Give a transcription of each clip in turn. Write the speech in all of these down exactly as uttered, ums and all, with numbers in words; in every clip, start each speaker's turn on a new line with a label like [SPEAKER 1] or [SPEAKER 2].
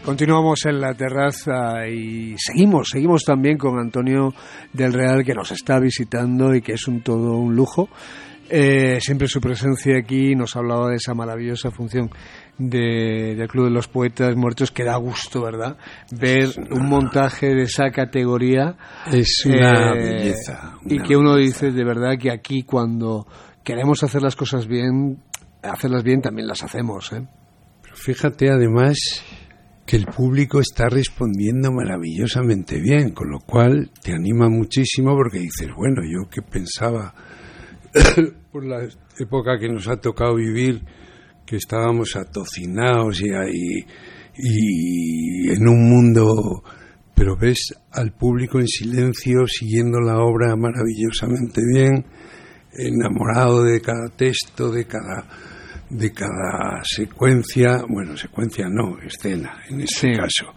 [SPEAKER 1] Continuamos en la terraza y seguimos, seguimos también con Antonio del Real, que nos está visitando y que es un todo un lujo. Eh, siempre su presencia aquí nos hablaba de esa maravillosa función de, del Club de los Poetas Muertos, que da gusto, ¿verdad? Ver un montaje de esa categoría.
[SPEAKER 2] Es una
[SPEAKER 1] eh,
[SPEAKER 2] belleza. Una
[SPEAKER 1] y que uno
[SPEAKER 2] belleza.
[SPEAKER 1] dice de verdad que aquí, cuando queremos hacer las cosas bien, hacerlas bien también las hacemos, ¿eh?
[SPEAKER 2] Pero fíjate además que el público está respondiendo maravillosamente bien, con lo cual te anima muchísimo, porque dices, bueno, yo que pensaba por la época que nos ha tocado vivir, que estábamos atocinados y, y, y en un mundo, pero ves al público en silencio siguiendo la obra maravillosamente bien, enamorado de cada texto, de cada de cada secuencia, bueno, secuencia no, escena en este
[SPEAKER 1] sí.
[SPEAKER 2] caso,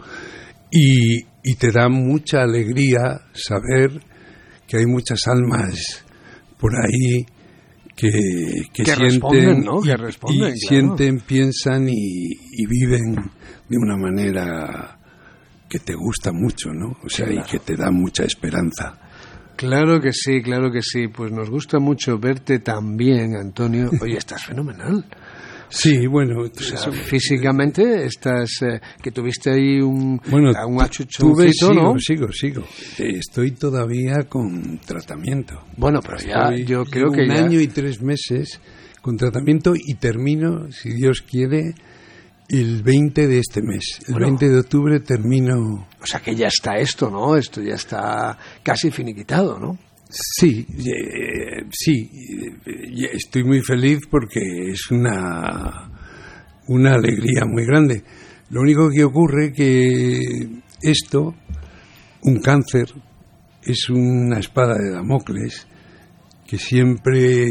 [SPEAKER 2] y, y te da mucha alegría saber que hay muchas almas por ahí que, que,
[SPEAKER 1] que
[SPEAKER 2] sienten,
[SPEAKER 1] responden, ¿no?
[SPEAKER 2] y,
[SPEAKER 1] Que responden,
[SPEAKER 2] y
[SPEAKER 1] claro.
[SPEAKER 2] sienten, piensan y, y viven de una manera que te gusta mucho, ¿no? O sea,
[SPEAKER 1] claro.
[SPEAKER 2] y que te da mucha esperanza.
[SPEAKER 1] Claro que sí, claro que sí. Pues nos gusta mucho verte también, Antonio. Oye, estás fenomenal.
[SPEAKER 2] Sí, bueno,
[SPEAKER 1] o sea, eso, físicamente estás, eh, que tuviste ahí un,
[SPEAKER 2] bueno,
[SPEAKER 1] un achuchoncito,
[SPEAKER 2] sigo,
[SPEAKER 1] ¿no?
[SPEAKER 2] Sigo, sigo, sigo. Estoy todavía con tratamiento.
[SPEAKER 1] Bueno, pero ya,
[SPEAKER 2] Estoy,
[SPEAKER 1] yo creo que
[SPEAKER 2] un
[SPEAKER 1] ya...
[SPEAKER 2] año y tres meses con tratamiento y termino, si Dios quiere, el veinte de este mes. El bueno, veinte de octubre termino.
[SPEAKER 1] O sea que ya está esto, ¿no? Esto ya está casi finiquitado, ¿no?
[SPEAKER 2] Sí, eh, sí, eh, estoy muy feliz porque es una, una alegría muy grande. Lo único que ocurre que esto, un cáncer, es una espada de Damocles que siempre...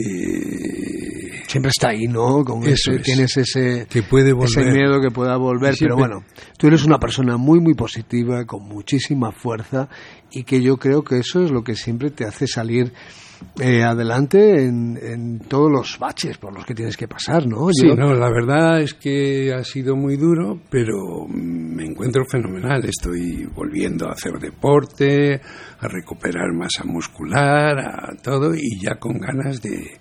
[SPEAKER 2] Eh,
[SPEAKER 1] siempre está ahí, ¿no? Con
[SPEAKER 2] eso
[SPEAKER 1] ese,
[SPEAKER 2] es,
[SPEAKER 1] tienes ese,
[SPEAKER 2] que puede volver.
[SPEAKER 1] ese miedo que pueda volver, siempre, pero bueno, tú eres una persona muy, muy positiva, con muchísima fuerza, y que yo creo que eso es lo que siempre te hace salir eh, adelante en, en todos los baches por los que tienes que pasar, ¿no?
[SPEAKER 2] Sí,
[SPEAKER 1] yo...
[SPEAKER 2] no, la verdad es que ha sido muy duro, pero me encuentro fenomenal. Estoy volviendo a hacer deporte, a recuperar masa muscular, a todo, y ya con ganas de...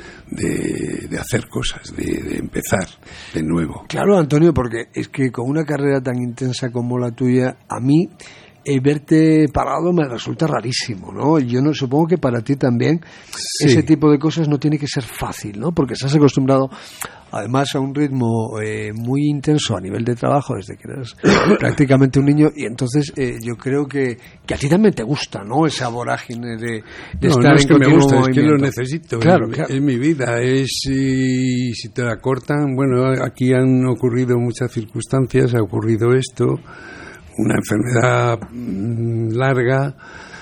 [SPEAKER 2] De, de hacer cosas, de, de empezar de nuevo.
[SPEAKER 1] Claro, Antonio, porque es que con una carrera tan intensa como la tuya, a mí eh, verte parado me resulta rarísimo, ¿no? Yo no supongo que para ti también sí. Ese tipo de cosas no tiene que ser fácil, ¿no? Porque estás acostumbrado además a un ritmo eh, muy intenso a nivel de trabajo desde que eras prácticamente un niño, y entonces eh, yo creo que, que a ti también te gusta, ¿no? Esa vorágine de, de
[SPEAKER 2] no,
[SPEAKER 1] estar
[SPEAKER 2] no es
[SPEAKER 1] en
[SPEAKER 2] que me gusta,
[SPEAKER 1] movimiento.
[SPEAKER 2] Es que lo necesito,
[SPEAKER 1] claro,
[SPEAKER 2] es,
[SPEAKER 1] claro.
[SPEAKER 2] es mi vida, es y si te la cortan, bueno, aquí han ocurrido muchas circunstancias, ha ocurrido esto, una enfermedad mmm, larga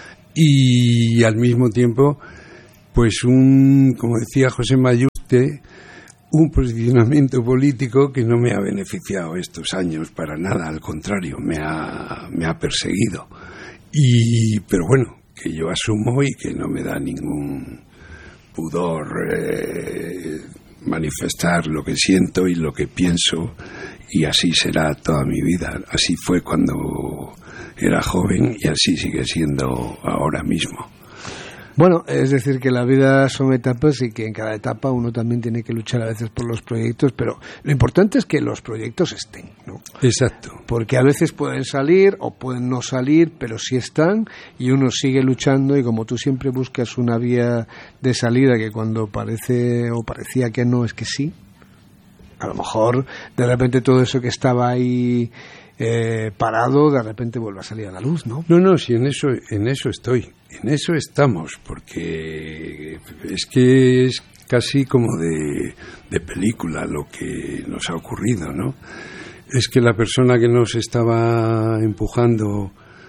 [SPEAKER 2] y al mismo tiempo pues un, como decía José Mayuste, un posicionamiento político que no me ha beneficiado estos años para nada, al contrario, me ha, me ha perseguido. Y, pero bueno, que yo asumo y que no me da ningún pudor eh, manifestar lo que siento y lo que pienso, y así será toda mi vida. Así fue cuando era joven y así sigue siendo ahora mismo.
[SPEAKER 1] Bueno, es decir, que la vida son etapas y que en cada etapa uno también tiene que luchar a veces por los proyectos, pero lo importante es que los proyectos estén, ¿no?
[SPEAKER 2] Exacto.
[SPEAKER 1] Porque a veces pueden salir o pueden no salir, pero sí están y uno sigue luchando, y como tú siempre buscas una vía de salida que cuando parece o parecía que no, es que sí, a lo mejor de repente todo eso que estaba ahí eh, parado, de repente vuelve a salir a la luz, ¿no?
[SPEAKER 2] No, no, sí, en eso, en eso estoy. En eso estamos, porque es que es casi como de, de película lo que nos ha ocurrido, ¿no? Es que la persona que nos estaba empujando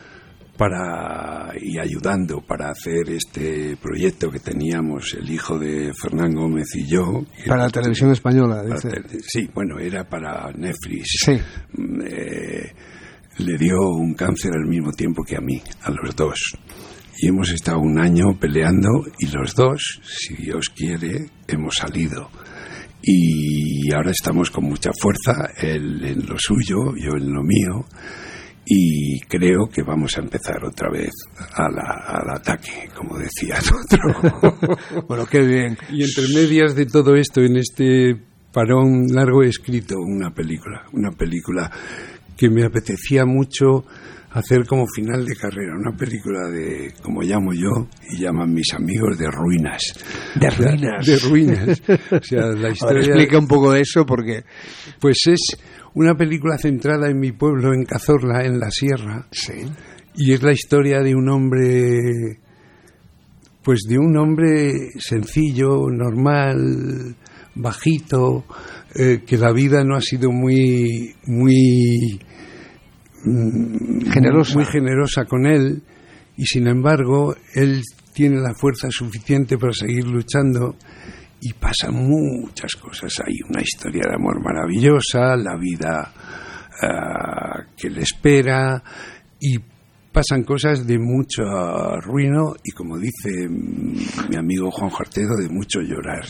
[SPEAKER 2] para y ayudando para hacer este proyecto que teníamos, el hijo de Fernán Gómez y yo...
[SPEAKER 1] Para la televisión española, dice.
[SPEAKER 2] Te, sí, bueno, era para Netflix.
[SPEAKER 1] Sí.
[SPEAKER 2] Eh, le dio un cáncer al mismo tiempo que a mí, a los dos. Y hemos estado un año peleando y los dos, si Dios quiere, hemos salido. y ahora estamos con mucha fuerza, él en lo suyo, yo en lo mío, y creo que vamos a empezar otra vez a la, al ataque, como decía el otro.
[SPEAKER 1] Bueno, qué bien.
[SPEAKER 2] Y entre medias de todo esto, en este parón largo, he escrito una película, una película que me apetecía mucho hacer como final de carrera, una película de, como llamo yo, y llaman mis amigos, de ruinas.
[SPEAKER 1] De ruinas.
[SPEAKER 2] De ruinas. O sea, la historia...
[SPEAKER 1] Ahora, explica un poco de eso, porque...
[SPEAKER 2] Pues es una película centrada en mi pueblo, en Cazorla, en la sierra.
[SPEAKER 1] Sí.
[SPEAKER 2] Y es la historia de un hombre, pues de un hombre sencillo, normal, bajito, eh, que la vida no ha sido muy, muy...
[SPEAKER 1] generosa.
[SPEAKER 2] muy generosa con él, y sin embargo él tiene la fuerza suficiente para seguir luchando, y pasan muchas cosas. Hay una historia de amor maravillosa, la vida uh, que le espera, y pasan cosas de mucho ruino y, como dice mi amigo Juan Jartedo, de mucho llorar.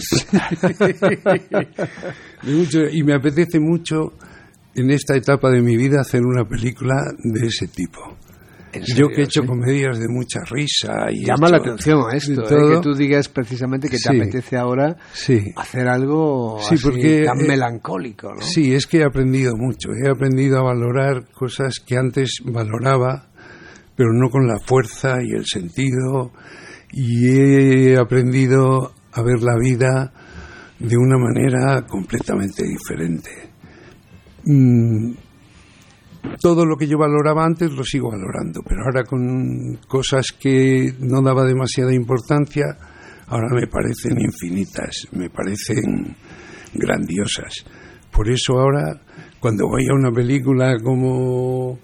[SPEAKER 2] de mucho, y me apetece mucho en esta etapa de mi vida hacer una película de ese tipo. Yo que he hecho
[SPEAKER 1] ¿sí?
[SPEAKER 2] comedias de mucha risa y
[SPEAKER 1] llama
[SPEAKER 2] hecho
[SPEAKER 1] la atención esto,
[SPEAKER 2] todo,
[SPEAKER 1] ¿eh? Que tú digas precisamente que te
[SPEAKER 2] sí,
[SPEAKER 1] apetece ahora
[SPEAKER 2] sí.
[SPEAKER 1] hacer algo
[SPEAKER 2] sí,
[SPEAKER 1] así
[SPEAKER 2] porque,
[SPEAKER 1] tan
[SPEAKER 2] eh,
[SPEAKER 1] melancólico, ¿no?
[SPEAKER 2] Sí, es que he aprendido mucho, he aprendido a valorar cosas que antes valoraba, pero no con la fuerza y el sentido, y he aprendido a ver la vida de una manera completamente diferente. Mm, todo lo que yo valoraba antes lo sigo valorando, pero ahora con cosas que no daba demasiada importancia, ahora me parecen infinitas, me parecen grandiosas. Por eso ahora, cuando voy a una película como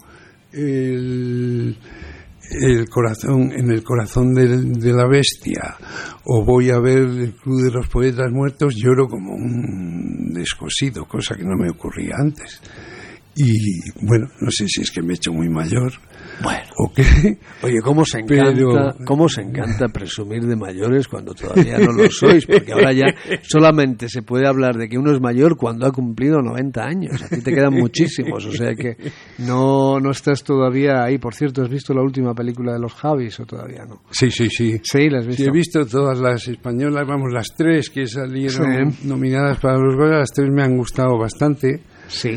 [SPEAKER 2] el, el corazón, en el corazón de, de la bestia, o voy a ver el Club de los Poetas Muertos, lloro como un descosido, cosa que no me ocurría antes. Y bueno, no sé si es que me he hecho muy mayor.
[SPEAKER 1] Bueno,
[SPEAKER 2] ¿o qué?
[SPEAKER 1] Oye, cómo se encanta,
[SPEAKER 2] Pero...
[SPEAKER 1] cómo se encanta presumir de mayores cuando todavía no lo sois, porque ahora ya solamente se puede hablar de que uno es mayor cuando ha cumplido noventa años. A ti te quedan muchísimos, o sea que no no estás todavía ahí. Por cierto, ¿has visto la última película de los Javis o todavía no?
[SPEAKER 2] Sí, sí, sí.
[SPEAKER 1] Sí, ¿la has visto?
[SPEAKER 2] Sí, he visto todas las españolas, vamos, las tres que salieron sí. nominadas para los Goya, las tres me han gustado bastante.
[SPEAKER 1] Sí.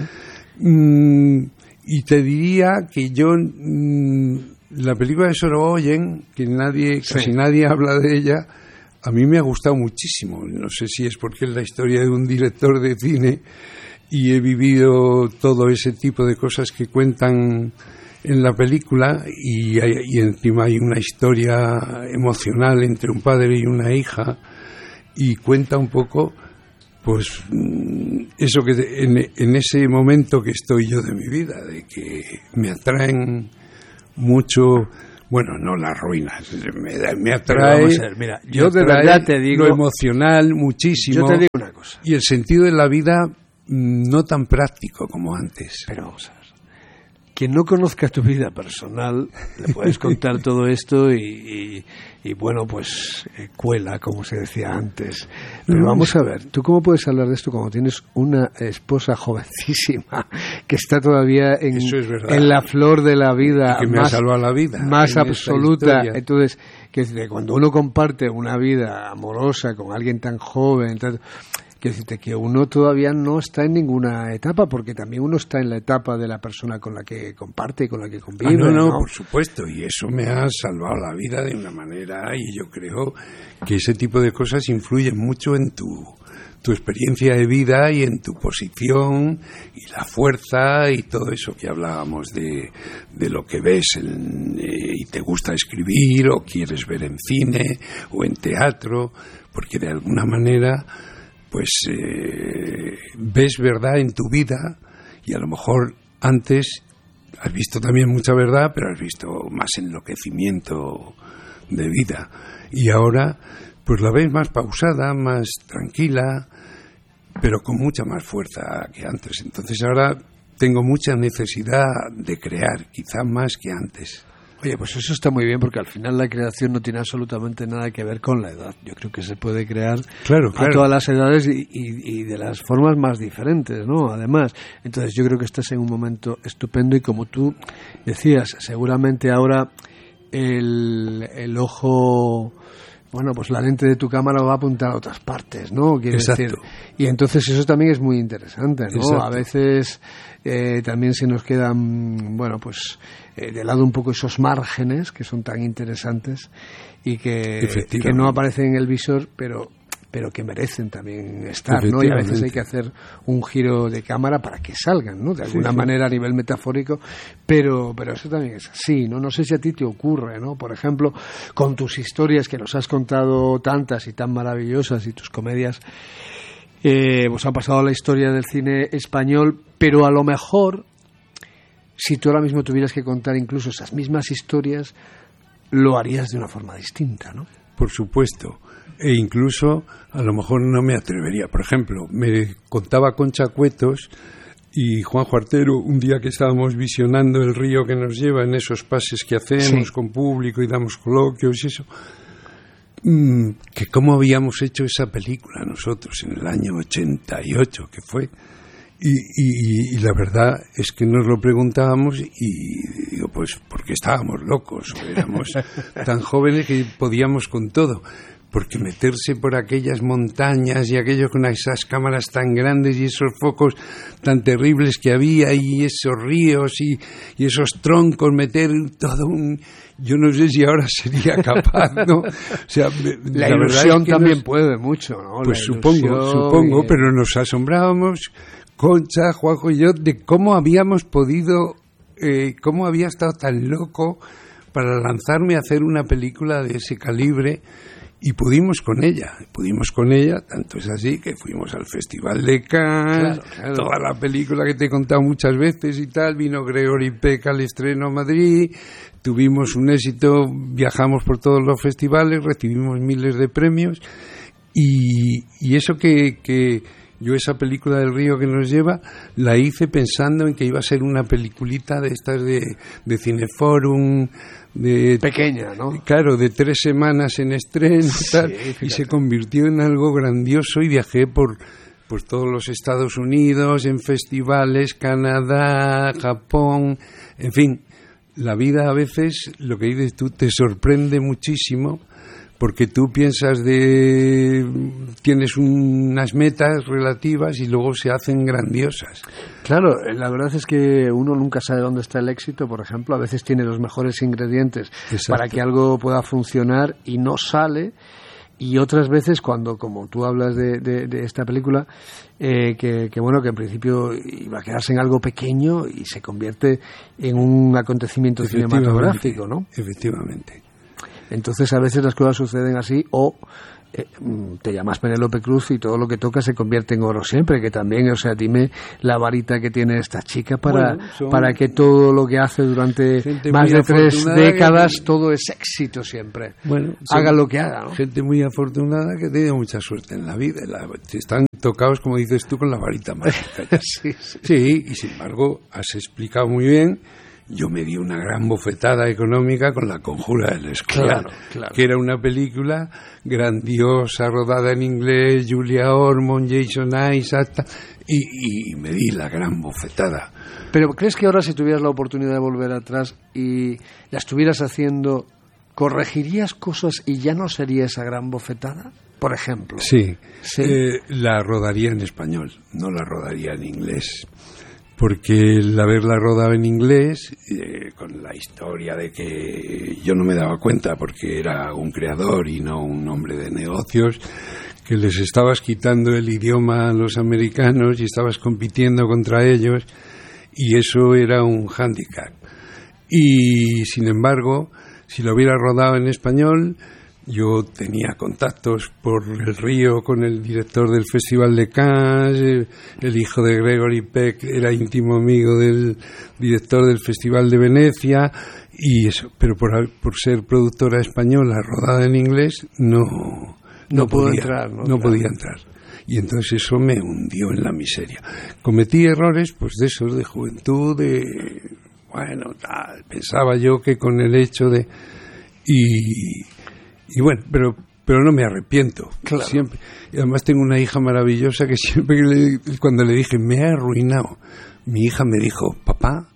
[SPEAKER 2] Mm, y te diría que yo mm, la película de Sorogoyen, que nadie sí. casi nadie habla de ella, a mí me ha gustado muchísimo. No sé si es porque es la historia de un director de cine y he vivido todo ese tipo de cosas que cuentan en la película, y, hay, y encima hay una historia emocional entre un padre y una hija, y cuenta un poco pues eso que en, en ese momento que estoy yo de mi vida, de que me atraen mucho, bueno, no las ruinas, me, me atrae,
[SPEAKER 1] vamos a ver, mira, yo de verdad te digo
[SPEAKER 2] lo emocional muchísimo,
[SPEAKER 1] yo te digo una cosa,
[SPEAKER 2] y el sentido de la vida no tan práctico como antes.
[SPEAKER 1] Pero vamos a ver, quien no conozca tu vida personal, le puedes contar todo esto y, y, y bueno, pues eh, cuela, como se decía antes. Pero vamos a ver, ¿tú cómo puedes hablar de esto cuando tienes una esposa jovencísima que está todavía en,
[SPEAKER 2] es
[SPEAKER 1] en la flor de la vida,
[SPEAKER 2] y que me
[SPEAKER 1] más,
[SPEAKER 2] ha salvado la vida,
[SPEAKER 1] más absoluta? Entonces, que cuando uno comparte una vida amorosa con alguien tan joven, entonces, quiero decirte que uno todavía no está en ninguna etapa, porque también uno está en la etapa de la persona con la que comparte y con la que convive.
[SPEAKER 2] Ah, no, no,
[SPEAKER 1] ¿no?
[SPEAKER 2] por supuesto, y eso me ha salvado la vida de una manera, y yo creo que ese tipo de cosas influyen mucho en tu, tu experiencia de vida y en tu posición y la fuerza y todo eso que hablábamos de, de lo que ves en, eh, y te gusta escribir o quieres ver en cine o en teatro, porque de alguna manera pues eh, ves verdad en tu vida, y a lo mejor antes has visto también mucha verdad, pero has visto más enloquecimiento de vida, y ahora pues la ves más pausada, más tranquila, pero con mucha más fuerza que antes. Entonces ahora tengo mucha necesidad de crear, quizá más que antes.
[SPEAKER 1] Oye, pues eso está muy bien, porque al final la creación no tiene absolutamente nada que ver con la edad. Yo creo que se puede crear
[SPEAKER 2] claro, claro.
[SPEAKER 1] a todas las edades y, y, y de las formas más diferentes, ¿no? Además, entonces yo creo que estás en un momento estupendo y, como tú decías, seguramente ahora el, el ojo... Bueno, pues la lente de tu cámara va a apuntar a otras partes, ¿no? Quiero decir, y entonces eso también es muy interesante, ¿no?
[SPEAKER 2] Exacto.
[SPEAKER 1] A veces eh, también se nos quedan, bueno, pues eh, de lado un poco esos márgenes que son tan interesantes y que, que no aparecen en el visor, pero pero que merecen también estar, ¿no? Y a veces hay que hacer un giro de cámara para que salgan, ¿no? De alguna sí, sí. manera a nivel metafórico, pero pero eso también es así, ¿no? No sé si a ti te ocurre, ¿no? Por ejemplo, con tus historias que nos has contado tantas y tan maravillosas y tus comedias, eh, pues han pasado a la historia del cine español, pero a lo mejor, si tú ahora mismo tuvieras que contar incluso esas mismas historias, lo harías de una forma distinta, ¿no?
[SPEAKER 2] Por supuesto. E incluso a lo mejor no me atrevería. Por ejemplo, me contaba Concha Cuetos y Juanjo Artero un día que estábamos visionando el río que nos lleva en esos pases que hacemos sí. con público y damos coloquios y eso, que cómo habíamos hecho esa película nosotros en el año ochenta y ocho, que fue. Y, y, y la verdad es que nos lo preguntábamos y digo, pues porque estábamos locos, éramos tan jóvenes que podíamos con todo. Porque meterse por aquellas montañas y aquello con esas cámaras tan grandes y esos focos tan terribles que había y esos ríos y, y esos troncos, meter todo un... Yo no sé si ahora sería capaz, ¿no? O sea,
[SPEAKER 1] la, la ilusión es que también nos... puede mucho, ¿no?
[SPEAKER 2] Pues la supongo, supongo, y... pero nos asombrábamos, Concha, Juanjo y yo, de cómo habíamos podido, eh, cómo había estado tan loco para lanzarme a hacer una película de ese calibre. Y pudimos con ella, pudimos con ella, tanto es así que fuimos al Festival de Cannes, claro, claro. toda la película que te he contado muchas veces y tal, vino Gregory Peck al estreno a Madrid, tuvimos un éxito, viajamos por todos los festivales, recibimos miles de premios y, y eso que, que yo esa película del río que nos lleva la hice pensando en que iba a ser una peliculita de estas de, de Cineforum, de,
[SPEAKER 1] pequeña, ¿no?
[SPEAKER 2] Claro, de tres semanas en estreno y tal, sí, y se convirtió en algo grandioso y viajé por, por todos los Estados Unidos, en festivales, Canadá, Japón, en fin, la vida a veces, lo que dices tú, te sorprende muchísimo porque tú piensas de... tienes unas metas relativas y luego se hacen grandiosas.
[SPEAKER 1] Claro, la verdad es que uno nunca sabe dónde está el éxito, por ejemplo, a veces tiene los mejores ingredientes Exacto. para que algo pueda funcionar y no sale, y otras veces cuando, como tú hablas de, de, de esta película, eh, que, que bueno, que en principio iba a quedarse en algo pequeño y se convierte en un acontecimiento cinematográfico, ¿no?
[SPEAKER 2] Efectivamente.
[SPEAKER 1] Entonces a veces las cosas suceden así, o eh, te llamas Penélope Cruz y todo lo que toca se convierte en oro siempre, que también, o sea, dime la varita que tiene esta chica para, bueno, para que todo lo que hace durante más de tres décadas, que... todo es éxito siempre. Bueno, haga lo que haga, ¿no?
[SPEAKER 2] Gente muy afortunada que tiene mucha suerte en la vida, la, están tocados, como dices tú, con la varita mágica.
[SPEAKER 1] sí, sí.
[SPEAKER 2] sí, y sin embargo has explicado muy bien. Yo me di una gran bofetada económica con La Conjura del Escorial,
[SPEAKER 1] claro, claro.
[SPEAKER 2] que era una película grandiosa, rodada en inglés, Julia Ormond, Jason Isaac, y, y me di la gran bofetada.
[SPEAKER 1] Pero ¿crees que ahora, si tuvieras la oportunidad de volver atrás y la estuvieras haciendo, corregirías cosas y ya no sería esa gran bofetada? Por ejemplo.
[SPEAKER 2] Sí,
[SPEAKER 1] ¿Sí?
[SPEAKER 2] Eh, la rodaría en español, no la rodaría en inglés. Porque el haberla rodado en inglés, eh, con la historia de que yo no me daba cuenta porque era un creador y no un hombre de negocios, que les estabas quitando el idioma a los americanos y estabas compitiendo contra ellos, y eso era un hándicap. Y sin embargo, si lo hubiera rodado en español, yo tenía contactos por el río con el director del Festival de Cannes, el hijo de Gregory Peck era íntimo amigo del director del Festival de Venecia, y eso, pero por, por ser productora española rodada en inglés, no, no,
[SPEAKER 1] no
[SPEAKER 2] podía
[SPEAKER 1] entrar, no,
[SPEAKER 2] no
[SPEAKER 1] claro.
[SPEAKER 2] podía entrar. Y entonces eso me hundió en la miseria. Cometí errores, pues de esos, de juventud, de... bueno, tal, pensaba yo que con el hecho de... Y, y bueno, pero pero no me arrepiento.
[SPEAKER 1] Claro.
[SPEAKER 2] Siempre. Y además tengo una hija maravillosa que siempre, que le, cuando le dije, me ha arruinado, mi hija me dijo, papá,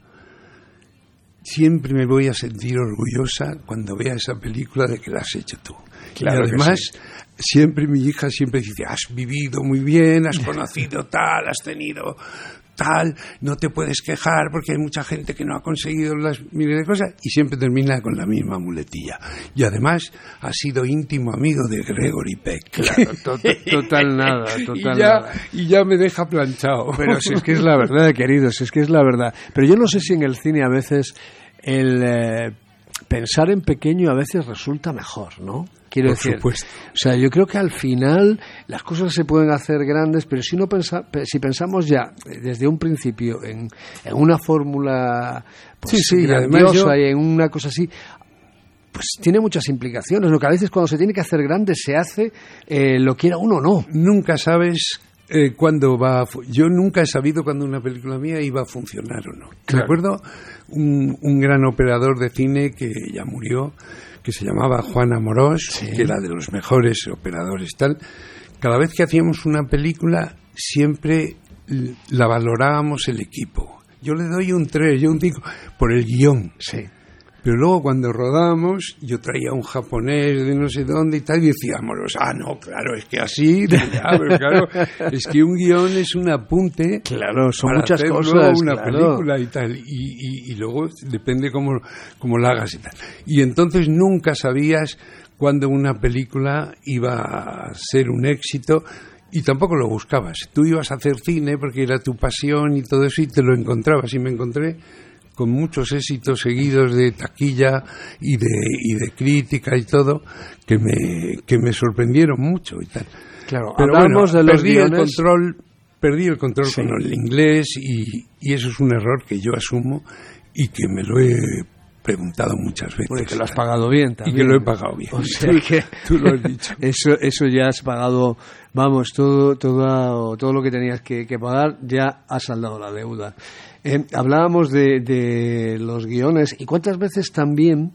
[SPEAKER 2] siempre me voy a sentir orgullosa cuando vea esa película de que la has hecho tú.
[SPEAKER 1] Claro,
[SPEAKER 2] y además,
[SPEAKER 1] sí.
[SPEAKER 2] siempre mi hija siempre dice, has vivido muy bien, has conocido tal, has tenido tal, no te puedes quejar porque hay mucha gente que no ha conseguido las miles de cosas, y siempre termina con la misma muletilla. Y además ha sido íntimo amigo de Gregory Peck.
[SPEAKER 1] Claro, to- total nada, total
[SPEAKER 2] y ya,
[SPEAKER 1] nada.
[SPEAKER 2] Y ya me deja planchado.
[SPEAKER 1] Pero si es que es la verdad, queridos, si es que es la verdad. Pero yo no sé si en el cine a veces el eh, pensar en pequeño a veces resulta mejor, ¿no? Quiero
[SPEAKER 2] Por
[SPEAKER 1] decir,
[SPEAKER 2] supuesto.
[SPEAKER 1] O sea, yo creo que al final las cosas se pueden hacer grandes, pero si no pensa, si pensamos ya desde un principio en, en una fórmula pues,
[SPEAKER 2] sí, sí,
[SPEAKER 1] grandiosa
[SPEAKER 2] yo...
[SPEAKER 1] y en una cosa así, pues tiene muchas implicaciones. Lo que a veces cuando se tiene que hacer grande se hace, eh, lo quiera uno o no.
[SPEAKER 2] Nunca sabes eh, cuándo va a fu- yo nunca he sabido cuándo una película mía iba a funcionar o no.
[SPEAKER 1] Claro.
[SPEAKER 2] Me acuerdo un, un gran operador de cine que ya murió, que se llamaba Juan Amorós,
[SPEAKER 1] sí.
[SPEAKER 2] que era de los mejores operadores tal. Cada vez que hacíamos una película siempre la valorábamos el equipo. Yo le doy un tres, yo un cinco por el guión.
[SPEAKER 1] Sí.
[SPEAKER 2] Pero luego cuando rodábamos, yo traía un japonés de no sé dónde y tal, y decíamos, ah, no, claro, es que así, ya, pero claro, es que un guión es un apunte.
[SPEAKER 1] Claro, son
[SPEAKER 2] para
[SPEAKER 1] muchas
[SPEAKER 2] hacer
[SPEAKER 1] cosas.
[SPEAKER 2] luego una
[SPEAKER 1] claro.
[SPEAKER 2] película y tal, y, y, y luego depende cómo, cómo la hagas y tal. Y entonces nunca sabías cuándo una película iba a ser un éxito, y tampoco lo buscabas. Tú ibas a hacer cine porque era tu pasión y todo eso, y te lo encontrabas, y me encontré con muchos éxitos seguidos de taquilla y de y de crítica y todo, que me que me sorprendieron mucho y tal.
[SPEAKER 1] Claro,
[SPEAKER 2] pero
[SPEAKER 1] hablamos
[SPEAKER 2] bueno,
[SPEAKER 1] de los
[SPEAKER 2] perdí
[SPEAKER 1] guiones.
[SPEAKER 2] el control, perdí el control
[SPEAKER 1] Sí.
[SPEAKER 2] con el inglés, y, y eso es un error que yo asumo y que me lo he preguntado muchas veces.
[SPEAKER 1] Bueno, y que lo has pagado bien
[SPEAKER 2] Y
[SPEAKER 1] también.
[SPEAKER 2] que lo he pagado bien.
[SPEAKER 1] O sea que
[SPEAKER 2] Tú lo has dicho.
[SPEAKER 1] Eso, eso ya has pagado, vamos, todo, todo, todo lo que tenías que, que pagar, ya has saldado la deuda. Eh, hablábamos de, de los guiones, y cuántas veces también,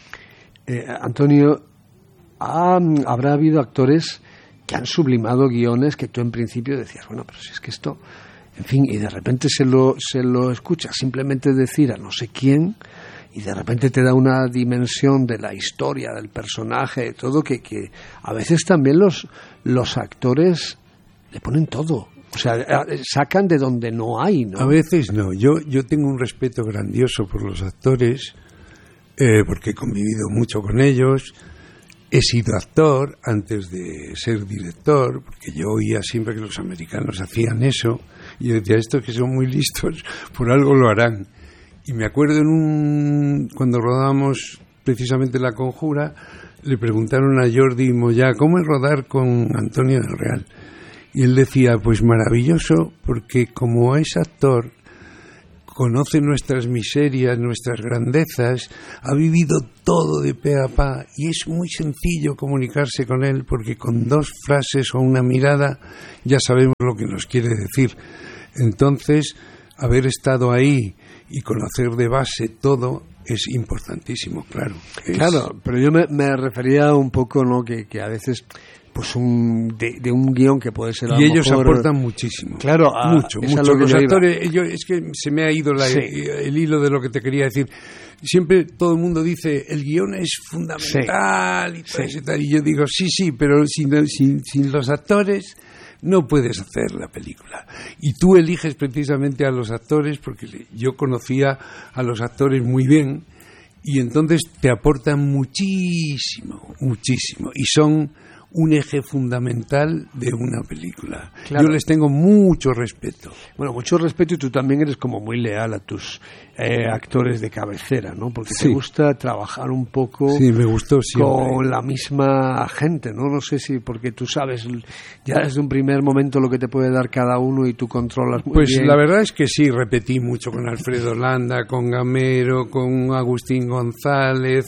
[SPEAKER 1] eh, Antonio, ha, habrá habido actores que han sublimado guiones que tú en principio decías, bueno, pero si es que esto, en fin, y de repente se lo, se lo escuchas simplemente decir a no sé quién, y de repente te da una dimensión de la historia, del personaje, de todo, que, que a veces también los, los actores le ponen todo. O sea, sacan de donde no hay, ¿no?
[SPEAKER 2] A veces no. Yo, yo tengo un respeto grandioso por los actores, eh, porque he convivido mucho con ellos. He sido actor antes de ser director, porque yo oía siempre que los americanos hacían eso, y yo decía, estos que son muy listos, por algo lo harán. Y me acuerdo en un cuando rodábamos precisamente La Conjura, le preguntaron a Jordi Moyá, ¿cómo es rodar con Antonio del Real? Y él decía, pues maravilloso, porque como es actor, conoce nuestras miserias, nuestras grandezas, ha vivido todo de pe a pa, y es muy sencillo comunicarse con él, porque con dos frases o una mirada ya sabemos lo que nos quiere decir. Entonces, haber estado ahí y conocer de base todo es importantísimo, claro. Es...
[SPEAKER 1] Claro, pero yo me, me refería un poco, ¿no?, que, que a veces pues un de, de un guión que puede ser a
[SPEAKER 2] y
[SPEAKER 1] lo
[SPEAKER 2] ellos
[SPEAKER 1] mejor,
[SPEAKER 2] aportan muchísimo,
[SPEAKER 1] claro, a,
[SPEAKER 2] mucho,
[SPEAKER 1] es
[SPEAKER 2] mucho.
[SPEAKER 1] a lo que
[SPEAKER 2] Los
[SPEAKER 1] yo iba.
[SPEAKER 2] actores, yo, es que se me ha ido la,
[SPEAKER 1] Sí.
[SPEAKER 2] el hilo de lo que te quería decir. Siempre todo el mundo dice el guión es fundamental, sí. y, tal,
[SPEAKER 1] Sí.
[SPEAKER 2] y tal, y yo digo sí, sí, pero sin, sin, sin los actores no puedes hacer la película. Y tú eliges precisamente a los actores, porque yo conocía a los actores muy bien, y entonces te aportan muchísimo, muchísimo, y son un eje fundamental de una película.
[SPEAKER 1] Claro.
[SPEAKER 2] Yo les tengo mucho respeto.
[SPEAKER 1] Bueno, mucho respeto, y tú también eres como muy leal a tus eh, actores de cabecera, ¿no? Porque
[SPEAKER 2] Sí.
[SPEAKER 1] te gusta trabajar un poco
[SPEAKER 2] Sí, me gustó siempre.
[SPEAKER 1] con la misma gente, ¿no? No sé si porque tú sabes ya desde un primer momento lo que te puede dar cada uno y tú controlas muy
[SPEAKER 2] Pues
[SPEAKER 1] bien.
[SPEAKER 2] la verdad es que sí, repetí mucho con Alfredo Landa, con Gamero, con Agustín González,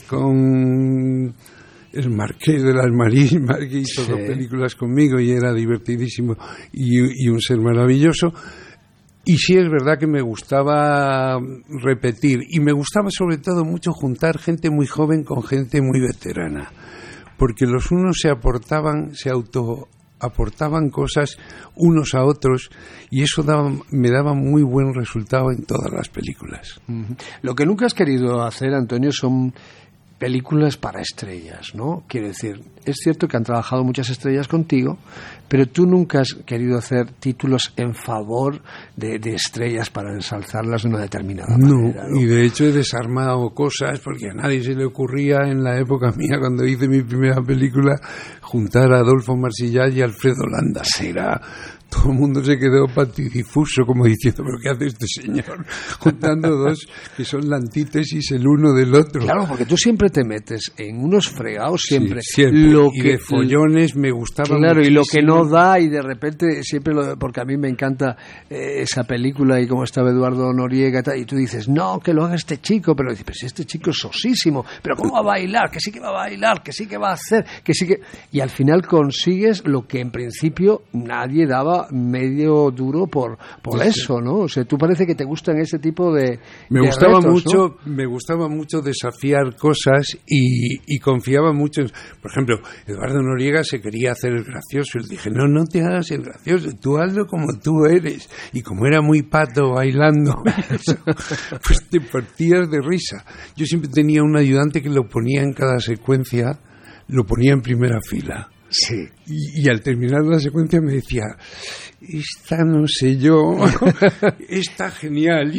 [SPEAKER 2] con el Marqués de las Marismas, que hizo
[SPEAKER 1] Sí.
[SPEAKER 2] dos películas conmigo y era divertidísimo y, y un ser maravilloso. Y sí es verdad que me gustaba repetir, y me gustaba sobre todo mucho juntar gente muy joven con gente muy veterana, porque los unos se aportaban, se auto aportaban cosas unos a otros, y eso daba, me daba muy buen resultado en todas las películas.
[SPEAKER 1] Uh-huh. Lo que nunca has querido hacer, Antonio, son películas para estrellas, ¿no? Quiero decir, es cierto que han trabajado muchas estrellas contigo, pero tú nunca has querido hacer títulos en favor de, de estrellas para ensalzarlas de una determinada
[SPEAKER 2] no,
[SPEAKER 1] manera, ¿no?
[SPEAKER 2] Y de hecho he desarmado cosas porque a nadie se le ocurría en la época mía, cuando hice mi primera película, juntar a Adolfo Marsillach y a Alfredo Landa. Era... Todo el mundo se quedó patidifuso, como diciendo, ¿pero qué hace este señor? Juntando dos que son la antítesis el uno del otro.
[SPEAKER 1] Claro, porque tú siempre te metes en unos fregados, siempre.
[SPEAKER 2] Sí, siempre.
[SPEAKER 1] Lo
[SPEAKER 2] y
[SPEAKER 1] que,
[SPEAKER 2] de follones me gustaba
[SPEAKER 1] claro,
[SPEAKER 2] muchísimo.
[SPEAKER 1] Y lo que no da, y de repente, siempre lo, porque a mí me encanta eh, esa película y cómo estaba Eduardo Noriega y tal, y tú dices, no, que lo haga este chico, pero dices, pero si este chico es sosísimo, pero ¿cómo va a bailar? Que sí que va a bailar, que sí que va a hacer, que sí que... Y al final consigues lo que en principio nadie daba medio duro por por sí, eso, ¿no? O sea, tú parece que te gustan ese tipo de
[SPEAKER 2] me
[SPEAKER 1] de
[SPEAKER 2] gustaba
[SPEAKER 1] retos,
[SPEAKER 2] mucho,
[SPEAKER 1] ¿no?
[SPEAKER 2] Me gustaba mucho desafiar cosas y, y confiaba mucho en, por ejemplo, Eduardo Noriega se quería hacer el gracioso, y le dije, no, no te hagas el gracioso, tú hazlo como tú eres. Y como era muy pato bailando, eso, pues te partías de risa. Yo siempre tenía un ayudante que lo ponía en cada secuencia, lo ponía en primera fila.
[SPEAKER 1] Sí.
[SPEAKER 2] Y, y al terminar la secuencia me decía, esta no sé yo, está genial. Y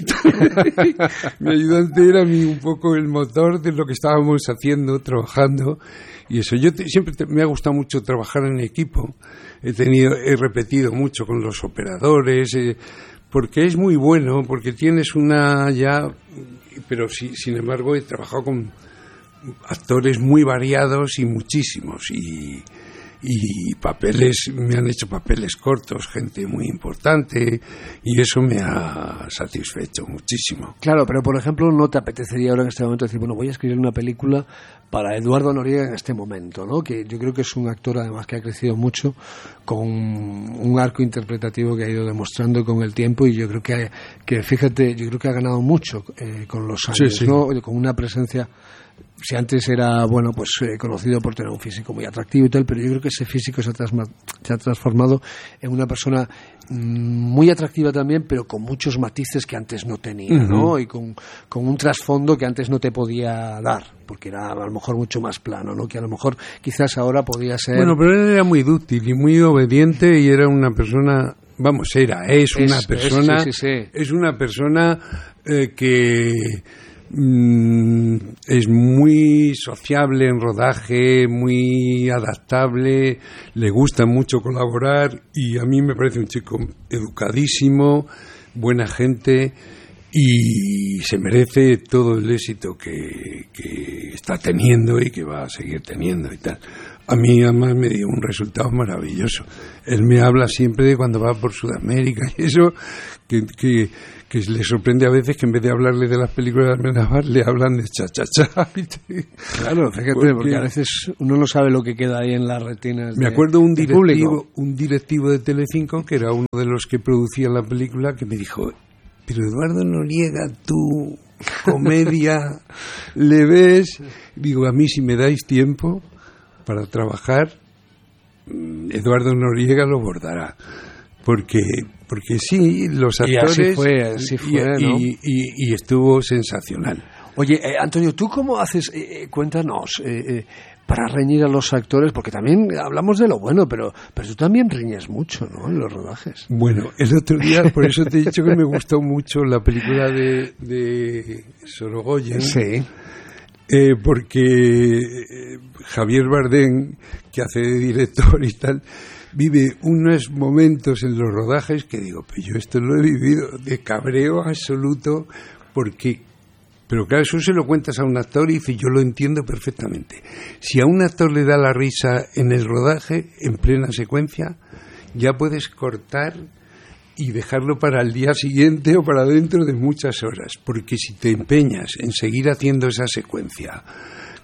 [SPEAKER 2] mi ayudante era mi, un poco el motor de lo que estábamos haciendo, trabajando. Y eso, yo te, siempre te, me ha gustado mucho trabajar en equipo. He tenido, he repetido mucho con los operadores, eh, porque es muy bueno, porque tienes una ya, pero sí, sin embargo he trabajado con actores muy variados y muchísimos, y y papeles, me han hecho papeles cortos, gente muy importante, y eso me ha satisfecho muchísimo.
[SPEAKER 1] Claro, pero por ejemplo, ¿no te apetecería ahora en este momento decir, bueno, voy a escribir una película para Eduardo Noriega en este momento, ¿no? Que yo creo que es un actor además que ha crecido mucho, con un arco interpretativo que ha ido demostrando con el tiempo, y yo creo que, que fíjate, yo creo que ha ganado mucho eh, con los años, sí, sí. ¿no? Con una presencia... Si antes era, bueno, pues eh, conocido por tener un físico muy atractivo y tal, pero yo creo que ese físico se ha, transma- se ha transformado en una persona mmm, muy atractiva también, pero con muchos matices que antes no tenía, uh-huh. ¿no? Y con, con un trasfondo que antes no te podía dar, porque era a lo mejor mucho más plano, ¿no? Que a lo mejor quizás ahora podía ser...
[SPEAKER 2] Bueno, pero él era muy dúctil y muy obediente, y era una persona... Vamos, era, es una es, persona...
[SPEAKER 1] Es, sí, sí, sí.
[SPEAKER 2] Es una persona eh, que... es muy sociable en rodaje, muy adaptable, le gusta mucho colaborar, y a mí me parece un chico educadísimo, buena gente, y se merece todo el éxito que, que está teniendo y que va a seguir teniendo y tal. A mí además me dio un resultado maravilloso. Él me habla siempre de cuando va por Sudamérica y eso, que, que, que le sorprende a veces que en vez de hablarle de las películas de Almodóvar, le hablan de cha-cha-cha.
[SPEAKER 1] Claro, fíjate, porque, porque a veces uno no sabe lo que queda ahí en las retinas.
[SPEAKER 2] Me acuerdo un directivo, un directivo de Telecinco, que era uno de los que producía la película, que me dijo, pero Eduardo Noriega, tú, comedia, ¿le ves? Digo, a mí si me dais tiempo para trabajar, Eduardo Noriega lo bordará, porque porque sí, los actores,
[SPEAKER 1] y así fue, así fue,
[SPEAKER 2] y,
[SPEAKER 1] ¿no?
[SPEAKER 2] y, y, y estuvo sensacional.
[SPEAKER 1] Oye, eh, Antonio, ¿tú cómo haces? Eh, cuéntanos, eh, eh, para reñir a los actores, porque también hablamos de lo bueno, pero pero tú también riñes mucho, ¿no?, en los rodajes.
[SPEAKER 2] Bueno, el otro día, por eso te he dicho que me gustó mucho la película de, de Sorogoyen.
[SPEAKER 1] Sí.
[SPEAKER 2] Eh, porque eh, Javier Bardem, que hace de director y tal, vive unos momentos en los rodajes que digo, pues yo esto lo he vivido, de cabreo absoluto, porque, pero claro, eso se lo cuentas a un actor y dice, yo lo entiendo perfectamente. Si a un actor le da la risa en el rodaje, en plena secuencia, ya puedes cortar y dejarlo para el día siguiente o para dentro de muchas horas, porque si te empeñas en seguir haciendo esa secuencia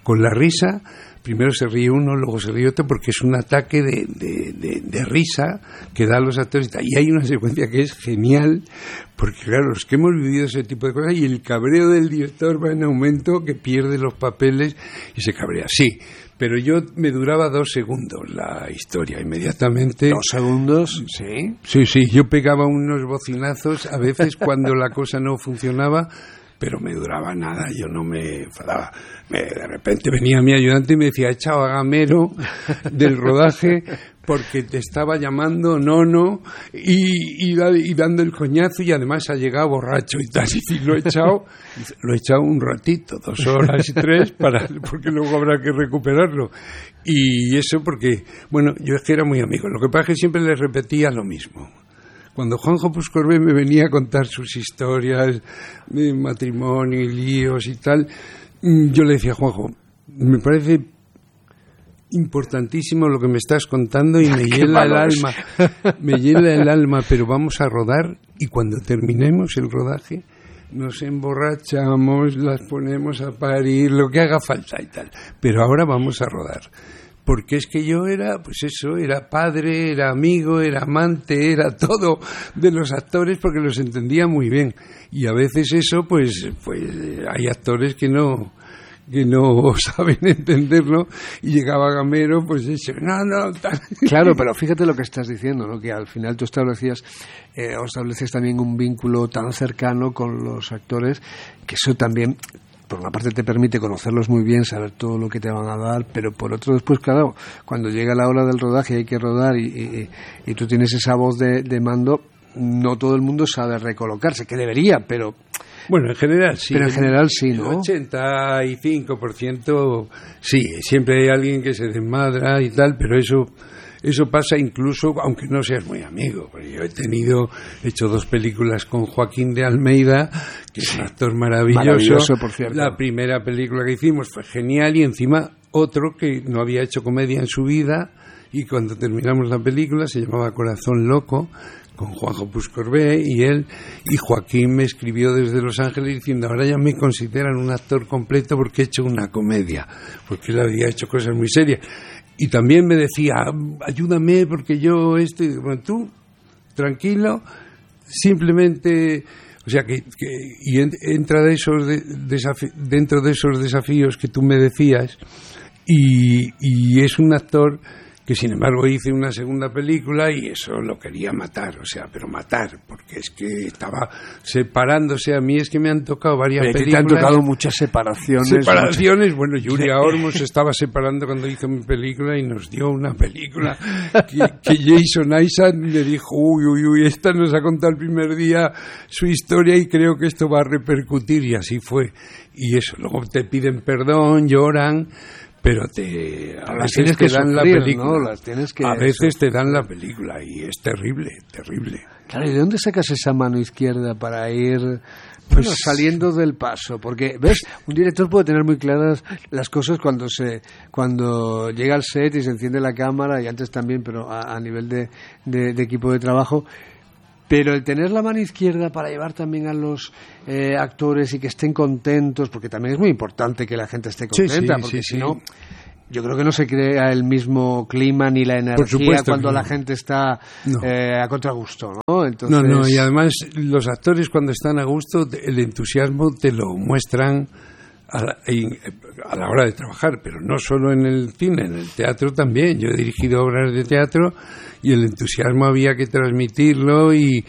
[SPEAKER 2] con la risa. Primero se ríe uno, luego se ríe otro, porque es un ataque de, de, de, de risa que dan los actores. Y hay una secuencia que es genial, porque claro, los que hemos vivido ese tipo de cosas, y el cabreo del director va en aumento, que pierde los papeles y se cabrea. Sí, pero yo me duraba dos segundos la historia, inmediatamente.
[SPEAKER 1] ¿Dos segundos? Sí.
[SPEAKER 2] Sí, sí, yo pegaba unos bocinazos a veces cuando la cosa no funcionaba, pero me duraba nada, yo no me enfadaba. Me, de repente venía mi ayudante y me decía, echado a Gamero del rodaje porque te estaba llamando Nono y, y, y dando el coñazo, y además ha llegado borracho y tal, y lo he echado, lo he echado un ratito, dos horas y tres, para, porque luego habrá que recuperarlo. Y eso porque, bueno, yo es que era muy amigo, lo que pasa es que siempre le repetía lo mismo. Cuando Juanjo Puigcorbé me venía a contar sus historias de matrimonio y líos y tal, yo le decía, Juanjo, me parece importantísimo lo que me estás contando y me hiela el alma, me hiela el alma, pero vamos a rodar y cuando terminemos el rodaje nos emborrachamos, las ponemos a parir, lo que haga falta y tal, pero ahora vamos a rodar. Porque es que yo era, pues eso, era padre, era amigo, era amante, era todo de los actores porque los entendía muy bien. Y a veces eso, pues, pues hay actores que no, que no saben entenderlo, y llegaba Gamero, pues eso, no, no, tal.
[SPEAKER 1] Claro, pero fíjate lo que estás diciendo, ¿no? Que al final tú establecías, eh, o estableces también un vínculo tan cercano con los actores, que eso también, por una parte te permite conocerlos muy bien, saber todo lo que te van a dar, pero por otro después, claro, cuando llega la hora del rodaje y hay que rodar y, y, y tú tienes esa voz de, de mando, no todo el mundo sabe recolocarse, que debería, pero...
[SPEAKER 2] Bueno, en general sí.
[SPEAKER 1] Pero en general sí, ¿no?
[SPEAKER 2] El ochenta y cinco por ciento sí, siempre hay alguien que se desmadra y tal, pero eso... Eso pasa incluso aunque no seas muy amigo. Yo he tenido, he hecho dos películas con Joaquín de Almeida, que es un actor maravilloso.
[SPEAKER 1] Maravilloso, por cierto.
[SPEAKER 2] La primera película que hicimos fue genial, y encima otro que no había hecho comedia en su vida, y cuando terminamos la película se llamaba Corazón Loco, con Juanjo Puigcorbé y él, y Joaquín me escribió desde Los Ángeles diciendo, ahora ya me consideran un actor completo porque he hecho una comedia, porque él había hecho cosas muy serias. Y también me decía, ayúdame porque yo este, bueno, tú tranquilo, simplemente, o sea que, que y entra de esos de, desafi- dentro de esos desafíos que tú me decías, y, y es un actor que sin embargo hice una segunda película y eso lo quería matar, o sea, pero matar, porque es que estaba separándose. A mí es que me han tocado varias
[SPEAKER 1] pero
[SPEAKER 2] películas.
[SPEAKER 1] Te han tocado muchas separaciones.
[SPEAKER 2] Separaciones, muchas... bueno, Julia Ormos se estaba separando cuando hizo mi película y nos dio una película que, que Jason Isaac le dijo, uy, uy, uy, esta nos ha contado el primer día su historia y creo que esto va a repercutir, y así fue. Y eso, luego te piden perdón, lloran, pero te a
[SPEAKER 1] las
[SPEAKER 2] veces
[SPEAKER 1] tienes
[SPEAKER 2] te
[SPEAKER 1] que
[SPEAKER 2] dan
[SPEAKER 1] sufrir,
[SPEAKER 2] la película,
[SPEAKER 1] ¿no? Las tienes que,
[SPEAKER 2] a veces
[SPEAKER 1] eso.
[SPEAKER 2] te dan la película y es terrible, terrible.
[SPEAKER 1] Claro, ¿y de dónde sacas esa mano izquierda para ir pues, bueno, saliendo del paso? Porque, ¿ves? Un director puede tener muy claras las cosas cuando se cuando llega al set y se enciende la cámara, y antes también, pero a, a nivel de, de, de equipo de trabajo. Pero el tener la mano izquierda para llevar también a los eh, actores y que estén contentos, porque también es muy importante que la gente esté contenta, sí, sí, porque sí, si no, sí. yo creo que no se crea el mismo clima ni la energía cuando no. la gente está no. eh, a contragusto, ¿no? Entonces...
[SPEAKER 2] No, no, y además los actores cuando están a gusto, el entusiasmo te lo muestran a la, a la hora de trabajar, pero no solo en el cine, en el teatro también. Yo he dirigido obras de teatro y el entusiasmo había que transmitirlo y,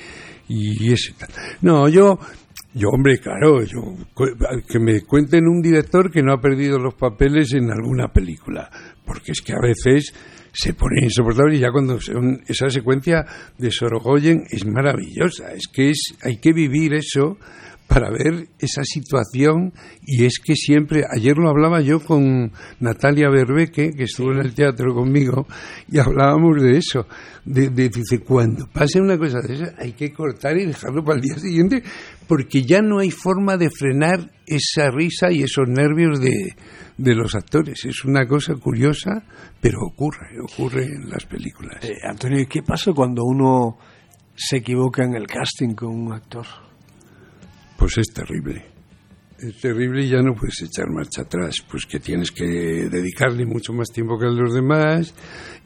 [SPEAKER 2] y eso. No, yo, yo hombre, claro, yo que me cuenten un director que no ha perdido los papeles en alguna película, porque es que a veces se pone insoportable, y ya cuando son, esa secuencia de Sorogoyen es maravillosa, es que es hay que vivir eso para ver esa situación, y es que siempre, ayer lo hablaba yo con Natalia Berbeque, que estuvo en el teatro conmigo, y hablábamos de eso, de, de dice, cuando pase una cosa de esa, hay que cortar y dejarlo para el día siguiente, porque ya no hay forma de frenar esa risa y esos nervios de, de los actores. Es una cosa curiosa, pero ocurre, ocurre en las películas.
[SPEAKER 1] Eh, Antonio, ¿qué pasa cuando uno se equivoca en el casting con un actor?
[SPEAKER 2] Pues es terrible. Es terrible y ya no puedes echar marcha atrás, pues que tienes que dedicarle mucho más tiempo que a los demás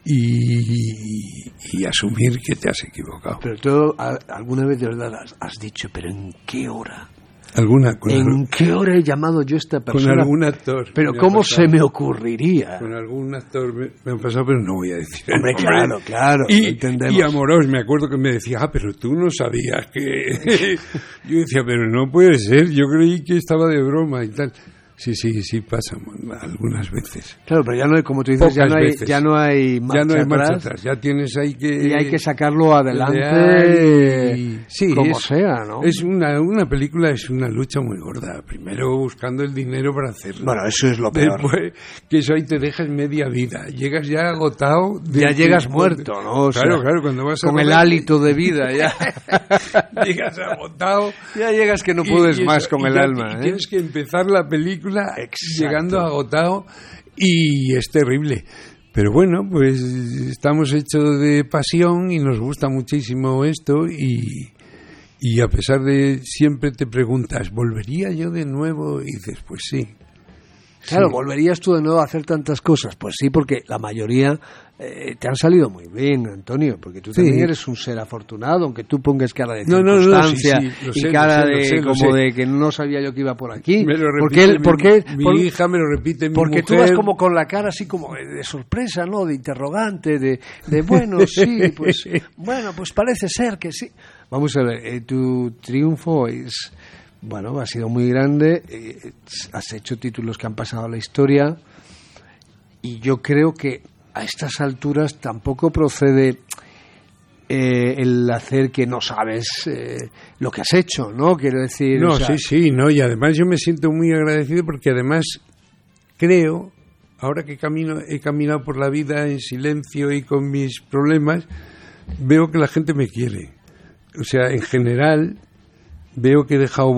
[SPEAKER 2] y, y asumir que te has equivocado.
[SPEAKER 1] Pero tú alguna vez de verdad has, has dicho, ¿pero en qué hora?
[SPEAKER 2] ¿Alguna? Con
[SPEAKER 1] ¿En
[SPEAKER 2] algún,
[SPEAKER 1] qué hora he llamado yo a esta persona?
[SPEAKER 2] Con algún actor.
[SPEAKER 1] Pero ¿cómo se me ocurriría?
[SPEAKER 2] Con algún actor me, me han pasado, pero no voy a decir.
[SPEAKER 1] Hombre, claro, claro,
[SPEAKER 2] y,
[SPEAKER 1] entendemos.
[SPEAKER 2] Y Amorós, me acuerdo que me decía, ah, pero tú no sabías que... Yo decía, pero no puede ser, yo creí que estaba de broma y tal. Sí, sí, sí, pasa algunas veces.
[SPEAKER 1] Claro, pero ya no hay, como tú dices, ya no hay, ya no hay marcha
[SPEAKER 2] ya no hay
[SPEAKER 1] atrás,
[SPEAKER 2] marcha atrás, ya tienes ahí que...
[SPEAKER 1] Y hay que sacarlo adelante,
[SPEAKER 2] y, sí,
[SPEAKER 1] como
[SPEAKER 2] es,
[SPEAKER 1] sea, ¿no?
[SPEAKER 2] Es una, una película, es una lucha muy gorda. Primero buscando el dinero para hacerlo.
[SPEAKER 1] Bueno, eso es lo peor.
[SPEAKER 2] Después, que eso ahí te dejas media vida. Llegas ya agotado. De,
[SPEAKER 1] ya llegas
[SPEAKER 2] de,
[SPEAKER 1] muerto, ¿no? O
[SPEAKER 2] claro,
[SPEAKER 1] sea,
[SPEAKER 2] claro, cuando vas a
[SPEAKER 1] con el hálito de vida, ya.
[SPEAKER 2] Llegas agotado.
[SPEAKER 1] Ya llegas que no puedes y, y más eso, con el
[SPEAKER 2] ya,
[SPEAKER 1] alma.
[SPEAKER 2] Y
[SPEAKER 1] ¿eh?
[SPEAKER 2] tienes que empezar la película... Exacto. Llegando agotado y es terrible. Pero bueno, pues estamos hechos de pasión y nos gusta muchísimo esto y, y a pesar de siempre te preguntas, ¿volvería yo de nuevo? Y dices, pues sí.
[SPEAKER 1] Claro,
[SPEAKER 2] sí.
[SPEAKER 1] ¿Volverías tú de nuevo a hacer tantas cosas? Pues sí, porque la mayoría eh, te han salido muy bien, Antonio, porque tú sí. también eres un ser afortunado, aunque tú pongas cara de
[SPEAKER 2] no,
[SPEAKER 1] circunstancia
[SPEAKER 2] no, no, sí, sí,
[SPEAKER 1] y
[SPEAKER 2] sé,
[SPEAKER 1] cara
[SPEAKER 2] lo sé,
[SPEAKER 1] de
[SPEAKER 2] lo sé, lo
[SPEAKER 1] como
[SPEAKER 2] sé.
[SPEAKER 1] de que no sabía yo que iba por aquí.
[SPEAKER 2] Me lo
[SPEAKER 1] porque él,
[SPEAKER 2] mi,
[SPEAKER 1] porque,
[SPEAKER 2] mi
[SPEAKER 1] por,
[SPEAKER 2] hija me lo repite mi
[SPEAKER 1] Porque
[SPEAKER 2] mujer.
[SPEAKER 1] tú vas como con la cara así como de sorpresa, ¿no? De interrogante, de, de bueno, sí, pues bueno, pues parece ser que sí. Vamos a ver, eh, tu triunfo es... Bueno, ha sido muy grande, eh, has hecho títulos que han pasado a la historia y yo creo que a estas alturas tampoco procede eh, el hacer que no sabes eh, lo que has hecho, ¿no? Quiero decir...
[SPEAKER 2] No,
[SPEAKER 1] o sea,
[SPEAKER 2] sí, sí, no, y además yo me siento muy agradecido porque además creo, ahora que camino, he caminado por la vida en silencio y con mis problemas, veo que la gente me quiere. O sea, en general... veo que he dejado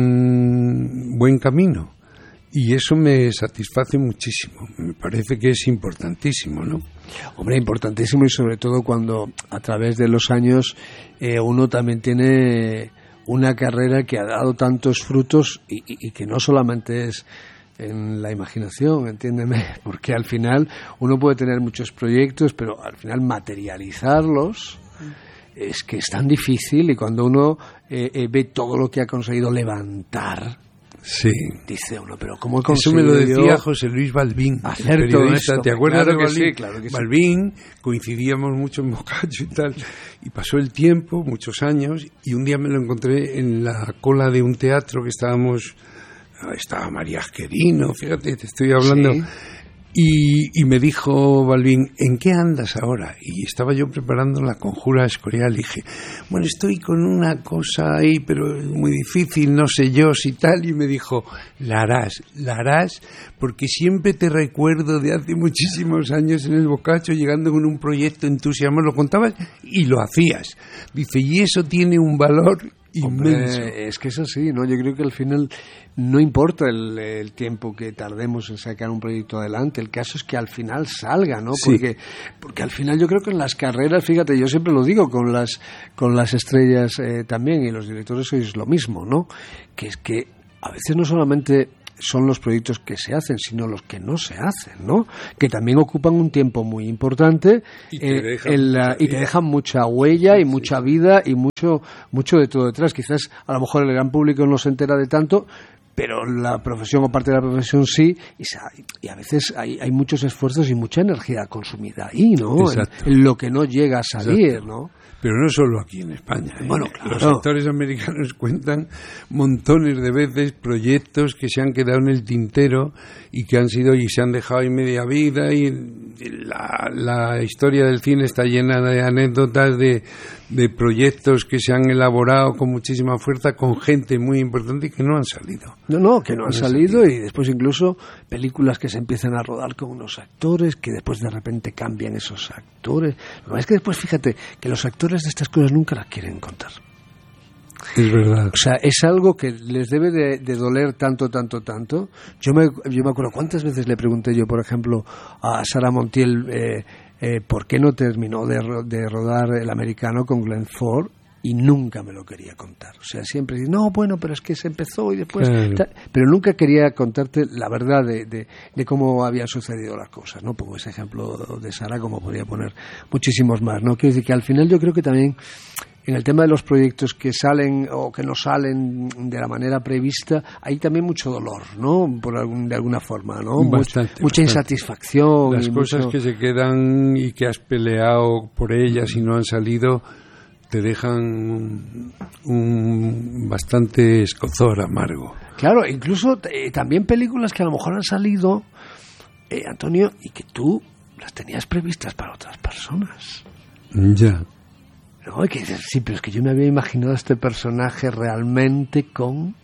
[SPEAKER 2] buen buen camino y eso me satisface muchísimo. Me parece que es importantísimo, ¿no?
[SPEAKER 1] Hombre, importantísimo y sobre todo cuando a través de los años eh, uno también tiene una carrera que ha dado tantos frutos y, y, y que no solamente es en la imaginación, entiéndeme, porque al final uno puede tener muchos proyectos, pero al final materializarlos es que es tan difícil y cuando uno eh, eh, ve todo lo que ha conseguido levantar,
[SPEAKER 2] sí,
[SPEAKER 1] dice uno, pero ¿cómo he conseguido?
[SPEAKER 2] Eso me lo decía
[SPEAKER 1] yo
[SPEAKER 2] José Luis Balbín,
[SPEAKER 1] hacer todo esto?
[SPEAKER 2] ¿Te acuerdas
[SPEAKER 1] claro
[SPEAKER 2] de Balbín?
[SPEAKER 1] Sí, claro que sí.
[SPEAKER 2] Balbín, coincidíamos mucho en Boccaccio y tal, y pasó el tiempo, muchos años, y un día me lo encontré en la cola de un teatro que estábamos, estaba María Asquerino, fíjate, te estoy hablando... Sí. Y, y me dijo Balbín, ¿en qué andas ahora? Y estaba yo preparando la Conjura Escorial y dije, bueno, estoy con una cosa ahí, pero es muy difícil, no sé yo si tal. Y me dijo, la harás, la harás, porque siempre te recuerdo de hace muchísimos años en el Boccaccio, llegando con un proyecto entusiasmado, lo contabas y lo hacías. Dice, y eso tiene un valor inmenso.
[SPEAKER 1] Hombre, es que es así, ¿no? Yo creo que al final no importa el, el tiempo que tardemos en sacar un proyecto adelante, el caso es que al final salga, ¿no?
[SPEAKER 2] Sí.
[SPEAKER 1] Porque, porque al final yo creo que en las carreras, fíjate, yo siempre lo digo con las, con las estrellas eh, también, y los directores sois lo mismo, ¿no? Que es que a veces no solamente son los proyectos que se hacen, sino los que no se hacen, ¿no? Que también ocupan un tiempo muy importante
[SPEAKER 2] y te,
[SPEAKER 1] eh,
[SPEAKER 2] dejan,
[SPEAKER 1] en la, y te dejan mucha huella y mucha sí. vida y mucho mucho de todo detrás. Quizás a lo mejor el gran público no se entera de tanto, pero la profesión o parte de la profesión sí, y, y a veces hay, hay muchos esfuerzos y mucha energía consumida ahí, ¿no? En, en lo que no llega a salir, Exacto. ¿no?
[SPEAKER 2] Pero no solo aquí en España. ¿eh?
[SPEAKER 1] Bueno, claro.
[SPEAKER 2] Los actores americanos cuentan montones de veces proyectos que se han quedado en el tintero y que han sido y se han dejado en media vida y la, la historia del cine está llena de anécdotas de, de proyectos que se han elaborado con muchísima fuerza con gente muy importante y que no han salido.
[SPEAKER 1] No, no, que no han salido y después incluso películas que se empiezan a rodar con unos actores que después de repente cambian esos actores. Lo es que después, fíjate, que los actores de estas cosas nunca las quieren contar.
[SPEAKER 2] Es verdad.
[SPEAKER 1] O sea, es algo que les debe de, de doler tanto, tanto, tanto. Yo me, yo me acuerdo cuántas veces le pregunté yo, por ejemplo, a Sara Montiel eh, eh, por qué no terminó de, de rodar El Americano con Glenn Ford. y nunca me lo quería contar. O sea, siempre dice, no, bueno, pero es que se empezó y después...
[SPEAKER 2] Claro.
[SPEAKER 1] Ta... Pero nunca quería contarte la verdad de, de, de cómo habían sucedido las cosas, ¿no? Pongo ese ejemplo de Sara, como podría poner muchísimos más, ¿no? Quiero decir que al final yo creo que también en el tema de los proyectos que salen o que no salen de la manera prevista, hay también mucho dolor, ¿no? Por algún, de alguna forma, ¿no?
[SPEAKER 2] Bastante,
[SPEAKER 1] mucha
[SPEAKER 2] bastante.
[SPEAKER 1] insatisfacción.
[SPEAKER 2] Las
[SPEAKER 1] y
[SPEAKER 2] cosas
[SPEAKER 1] mucho...
[SPEAKER 2] que se quedan y que has peleado por ellas y no han salido te dejan un, un bastante escozor amargo.
[SPEAKER 1] Claro, incluso eh, también películas que a lo mejor han salido, eh, Antonio, y que tú las tenías previstas para otras personas.
[SPEAKER 2] Ya.
[SPEAKER 1] No, que dices, sí, pero es que yo me había imaginado a este personaje realmente con...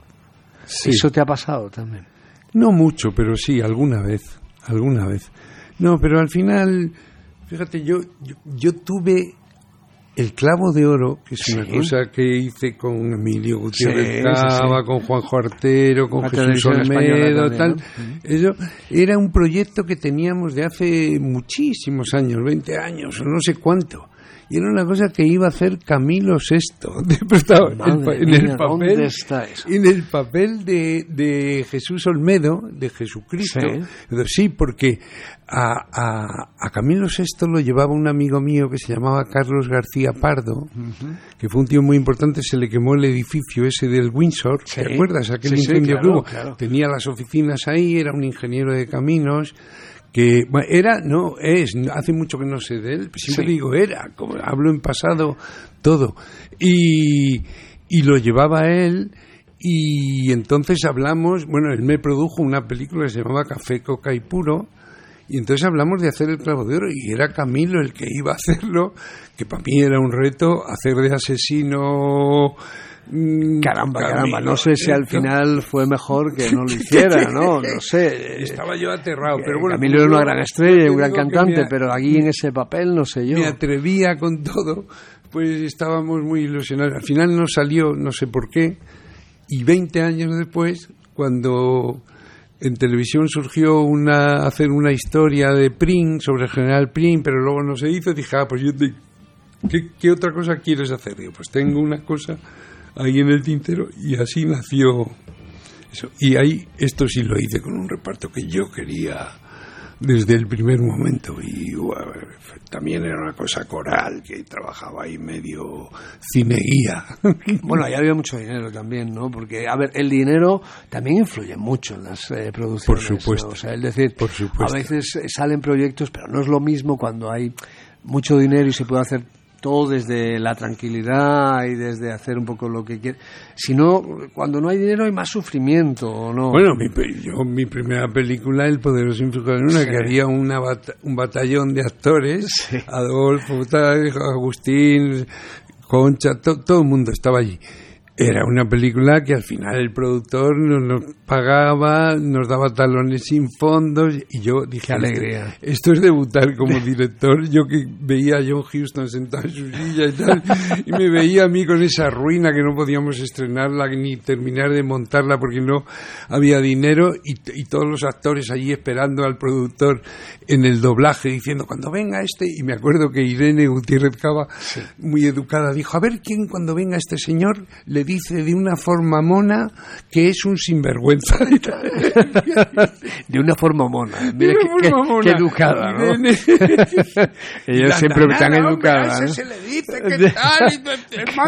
[SPEAKER 2] Sí.
[SPEAKER 1] ¿Eso te ha pasado también?
[SPEAKER 2] No mucho, pero sí, alguna vez, alguna vez. No, pero al final, fíjate, yo, yo, yo tuve El Clavo de Oro, que es
[SPEAKER 1] Sí.
[SPEAKER 2] una cosa que hice con Emilio Gutiérrez
[SPEAKER 1] Sí,
[SPEAKER 2] Cava,
[SPEAKER 1] sí, sí.
[SPEAKER 2] con Juanjo Artero, con
[SPEAKER 1] La
[SPEAKER 2] Jesús
[SPEAKER 1] televisión española
[SPEAKER 2] Olmedo,
[SPEAKER 1] también,
[SPEAKER 2] tal.
[SPEAKER 1] ¿no?
[SPEAKER 2] Eso era un proyecto que teníamos de hace muchísimos años, veinte años, o no sé cuánto. Y era una cosa que iba a hacer Camilo sexto. Estaba en,
[SPEAKER 1] Madre
[SPEAKER 2] en
[SPEAKER 1] mía,
[SPEAKER 2] el papel,
[SPEAKER 1] ¿dónde está eso?
[SPEAKER 2] en el papel de, de Jesús Olmedo, de Jesucristo.
[SPEAKER 1] Sí.
[SPEAKER 2] Sí, porque a, a, a Camilo sexto lo llevaba un amigo mío que se llamaba Carlos García Pardo, uh-huh. que fue un tío muy importante. Se le quemó el edificio ese del Windsor.
[SPEAKER 1] Sí.
[SPEAKER 2] ¿Te acuerdas? Aquel
[SPEAKER 1] Sí, sí,
[SPEAKER 2] incendio
[SPEAKER 1] claro,
[SPEAKER 2] que hubo.
[SPEAKER 1] claro.
[SPEAKER 2] Tenía las oficinas ahí, era un ingeniero de caminos. Que bueno, era, no, es, hace mucho que no sé de él, siempre
[SPEAKER 1] sí.
[SPEAKER 2] digo era, como hablo en pasado, todo. Y, y lo llevaba él, y entonces hablamos, bueno, él me produjo una película que se llamaba Café, Coca y Puro, y entonces hablamos de hacer El Clavo de Oro, y era Camilo el que iba a hacerlo, que para mí era un reto, hacer de asesino...
[SPEAKER 1] Caramba,
[SPEAKER 2] Camilo,
[SPEAKER 1] caramba, no sé si al final fue mejor que no lo hiciera, ¿no? No sé.
[SPEAKER 2] Estaba yo aterrado, pero bueno.
[SPEAKER 1] Camilo era una gran estrella, un gran cantante,
[SPEAKER 2] me,
[SPEAKER 1] pero aquí en ese papel no sé yo.
[SPEAKER 2] Me atrevía con todo, pues estábamos muy ilusionados. Al final no salió, no sé por qué, y veinte años después, cuando en televisión surgió una hacer una historia de Prim, sobre el general Prim, pero luego no se hizo, dije, ah, pues yo te, ¿qué, ¿qué otra cosa quieres hacer? Digo, pues tengo una cosa ahí en el tintero, y así nació eso. Y ahí esto sí lo hice con un reparto que yo quería desde el primer momento, y uh, también era una cosa coral, que trabajaba ahí medio cineguía.
[SPEAKER 1] Bueno, ahí había mucho dinero también, ¿no? Porque, a ver, el dinero también influye mucho en las eh, producciones.
[SPEAKER 2] Por supuesto.
[SPEAKER 1] ¿no? O sea, es decir,
[SPEAKER 2] Por supuesto.
[SPEAKER 1] a veces salen proyectos, pero no es lo mismo cuando hay mucho dinero y se puede hacer todo desde la tranquilidad y desde hacer un poco lo que quiere. Si no, cuando no hay dinero hay más sufrimiento, ¿o no?
[SPEAKER 2] Bueno, mi, yo, mi primera película, El Poderoso Influjo de la Luna, sí. que había una bat, un batallón de actores, sí. Adolfo, Agustín, Concha, to, todo el mundo estaba allí. Era una película que al final el productor nos, nos pagaba, nos daba talones sin fondos, y yo dije,
[SPEAKER 1] qué alegría.
[SPEAKER 2] Esto, esto es debutar como director. Yo que veía a John Huston sentado en su silla y tal, y me veía a mí con esa ruina que no podíamos estrenarla ni terminar de montarla porque no había dinero, y, y todos los actores allí esperando al productor en el doblaje diciendo, cuando venga este, y me acuerdo que Irene Gutiérrez Cava, sí. muy educada, dijo, a ver quién cuando venga este señor le dice de una forma mona que es un sinvergüenza.
[SPEAKER 1] De una forma mona. Mira qué, qué,
[SPEAKER 2] mona.
[SPEAKER 1] Qué educada, ¿no? Ellos siempre tan educadas, ¿no?
[SPEAKER 2] Se le dice que tal, y,